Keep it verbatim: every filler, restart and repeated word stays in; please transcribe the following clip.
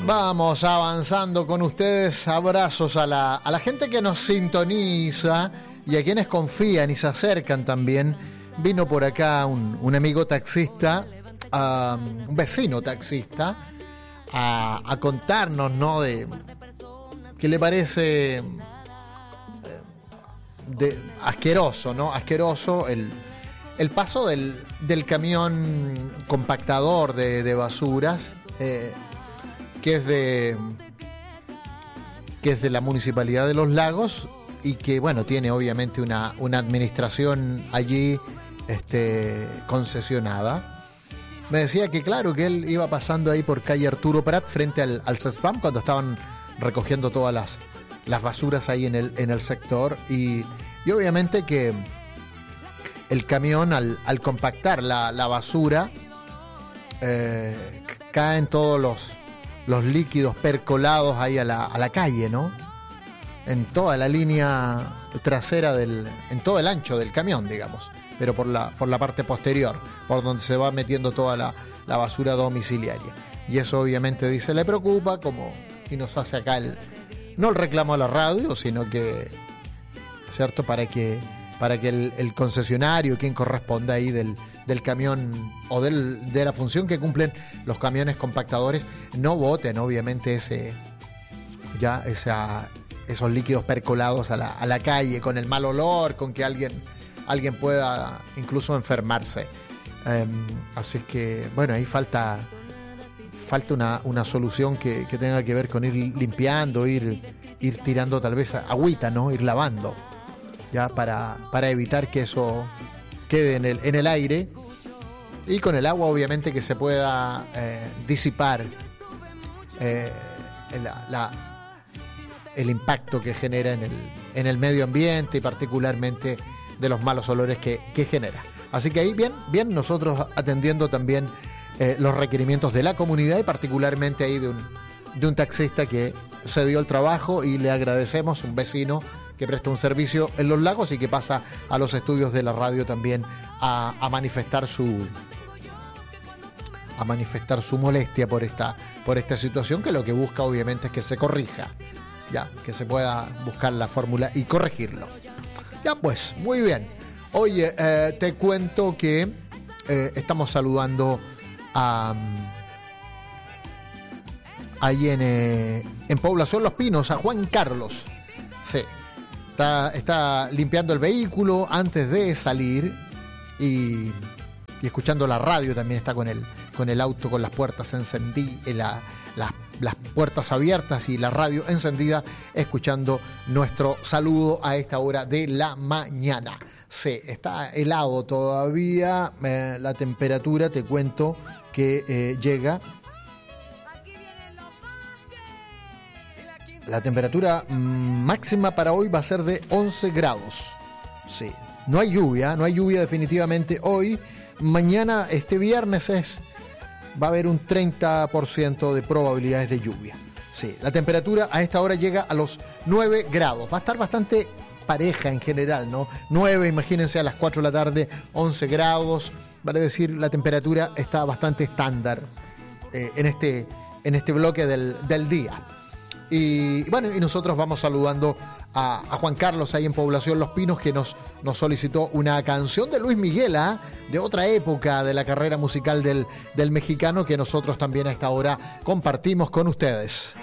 Vamos avanzando con ustedes. Abrazos a la, a la gente que nos sintoniza y a quienes confían y se acercan también. Vino por acá un, un amigo taxista, um, un vecino taxista, a, a contarnos, ¿no? De qué le parece eh, de, asqueroso, ¿no? Asqueroso el, el paso del, del camión compactador de, de basuras. Eh, que es de que es de la Municipalidad de Los Lagos y que, bueno, tiene obviamente una, una administración allí este, concesionada. Me decía que, claro, que él iba pasando ahí por calle Arturo Prat frente al, al CESPAM cuando estaban recogiendo todas las, las basuras ahí en el, en el sector y, y obviamente que el camión al, al compactar la, la basura eh, caen todos los los líquidos percolados ahí a la, a la calle, ¿no? En toda la línea trasera del, en todo el ancho del camión, digamos, pero por la, por la parte posterior, por donde se va metiendo toda la, la basura domiciliaria. Y eso obviamente dice, le preocupa, como, y nos hace acá el, no el reclamo a la radio, sino que, ¿cierto? Para que, para que el, el concesionario, quien corresponda ahí del, del camión o del, de la función que cumplen los camiones compactadores, no boten obviamente ese ya esa, esos líquidos percolados a la, a la calle con el mal olor, con que alguien, alguien pueda incluso enfermarse. Um, así que, bueno, ahí falta falta una, una solución que, que tenga que ver con ir limpiando, ir, ir tirando tal vez agüita, ¿no? Ir lavando, ya para, para evitar que eso quede en el, en el aire. Y con el agua obviamente que se pueda eh, disipar eh, la, la, el impacto que genera en el, en el medio ambiente y particularmente de los malos olores que, que genera. Así que ahí bien, bien nosotros atendiendo también eh, los requerimientos de la comunidad y particularmente ahí de un, de un taxista que se dio el trabajo y le agradecemos, un vecino que presta un servicio en Los Lagos y que pasa a los estudios de la radio también a, a manifestar su a manifestar su molestia por esta por esta situación, que lo que busca obviamente es que se corrija, ya, que se pueda buscar la fórmula y corregirlo. Ya pues, muy bien. Oye, eh, te cuento que eh, estamos saludando a ahí en, eh, en Población Los Pinos, a Juan Carlos. Sí. Está, está limpiando el vehículo antes de salir y, y escuchando la radio. También está con el, con el auto con las puertas encendidas, la, la, las puertas abiertas y la radio encendida, escuchando nuestro saludo a esta hora de la mañana. Sí, está helado todavía, eh, la temperatura, te cuento que eh, llega... La temperatura máxima para hoy va a ser de once grados. Sí, no hay lluvia, no hay lluvia definitivamente hoy. Mañana, este viernes, es va a haber un treinta por ciento de probabilidades de lluvia. Sí, la temperatura a esta hora llega a los nueve grados. Va a estar bastante pareja en general, ¿no? nueve, imagínense, a las cuatro de la tarde, once grados. Vale decir, la temperatura está bastante estándar eh, en, este, en este bloque del, del día. Y bueno, y nosotros vamos saludando a, a Juan Carlos ahí en Población Los Pinos, que nos, nos solicitó una canción de Luis Miguel, ¿eh? De otra época de la carrera musical del, del mexicano, que nosotros también a esta hora compartimos con ustedes.